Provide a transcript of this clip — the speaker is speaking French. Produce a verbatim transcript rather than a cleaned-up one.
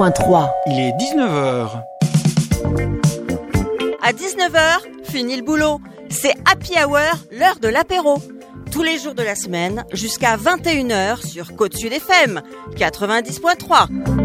trois. Il est dix-neuf heures. À dix-neuf heures, fini le boulot. C'est Happy Hour, l'heure de l'apéro. Tous les jours de la semaine, jusqu'à vingt et une heures sur Côte Sud F M, quatre-vingt-dix point trois.